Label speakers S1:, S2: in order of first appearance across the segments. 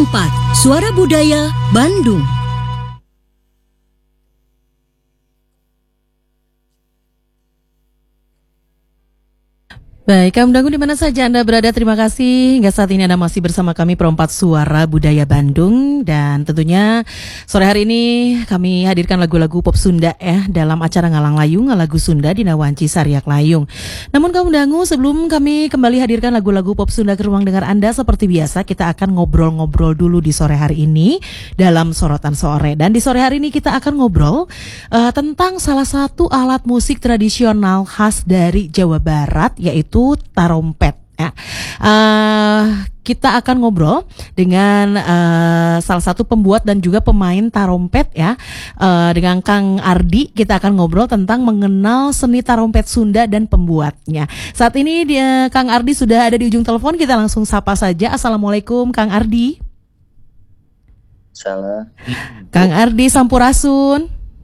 S1: Suara Budaya Bandung.
S2: Baik, Kang Dangu di mana saja Anda berada, terima kasih. Hingga saat ini Anda masih bersama kami Perempat Suara Budaya Bandung. Dan tentunya sore hari ini kami hadirkan lagu-lagu pop Sunda dalam acara Ngalang Layung, lagu Sunda di Nawanci Sariak Layung. Namun Kang Dangu, sebelum kami kembali hadirkan lagu-lagu pop Sunda ke ruang dengar Anda, seperti biasa kita akan ngobrol-ngobrol dulu di sore hari ini dalam Sorotan Sore. Dan di sore hari ini kita akan ngobrol tentang salah satu alat musik tradisional khas dari Jawa Barat, yaitu tarompet. Kita akan ngobrol dengan salah satu pembuat dan juga pemain tarompet dengan Kang Ardi. Kita akan ngobrol tentang mengenal seni tarompet Sunda dan pembuatnya. Saat ini Kang Ardi sudah ada di ujung telepon. Kita langsung sapa saja. Assalamualaikum Kang Ardi.
S3: Salah.
S2: Kang Ardi Sampurasun.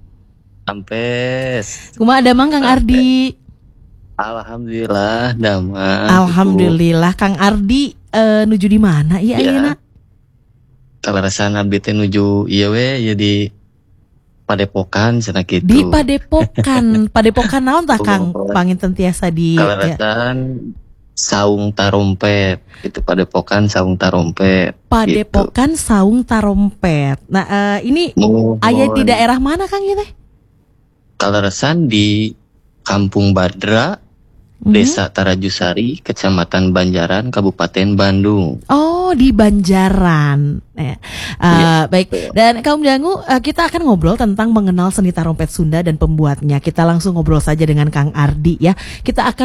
S3: Ampes.
S2: Kumaha damang Kang Ardi?
S3: Alhamdulillah damang.
S2: Alhamdulillah. Kang Ardi nuju di mana iya ayeuna?
S3: Kalau rasana abdi teh nuju ieu we ya di Padepokan cenah kitu.
S2: Di Padepokan. Padepokan naon tah Kang? Panginten tiasa di
S3: Kalau rasan saung tarompet. Itu Padepokan saung tarompet.
S2: Padepokan
S3: gitu.
S2: Saung Tarompet. Nah, ini aya di daerah mana Kang ieu teh?
S3: Kalau rasan di Kampung Badra, Desa Tarajusari, Kecamatan Banjaran, Kabupaten Bandung.
S2: Oh, di Banjaran. Baik. Dan Kaum Dangu, kita akan ngobrol tentang mengenal seni tarompet Sunda dan pembuatnya. Kita langsung ngobrol saja dengan Kang Ardi ya. Kita akan